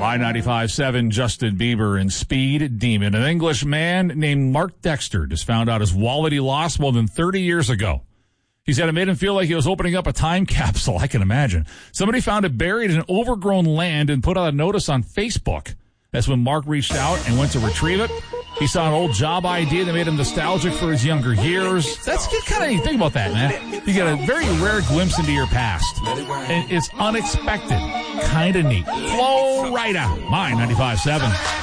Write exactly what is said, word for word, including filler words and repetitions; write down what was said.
My ninety-five point seven, Justin Bieber and Speed Demon. An English man named Mark Dexter just found out his wallet he lost more than thirty years ago. He said it made him feel like he was opening up a time capsule. I can imagine. Somebody found it buried in overgrown land and put out a notice on Facebook. That's when Mark reached out and went to retrieve it. He saw an old job I D that made him nostalgic for his younger years. That's kind of neat. Think about that, man. You get a very rare glimpse into your past. And it's unexpected. Kind of neat. Flow right out. My ninety-five point seven.